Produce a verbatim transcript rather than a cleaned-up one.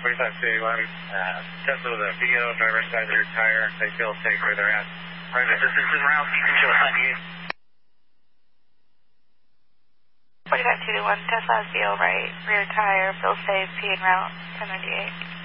twenty-five two eighty-one, uh, Tesla with a V O, driver side of the rear tire. They feel safe where they're at. Roger, this is Route, you can show us ninety-eight. forty-five two eighty-one, Tesla has V O right, rear tire, feel safe, P en route, ten ninety-eight.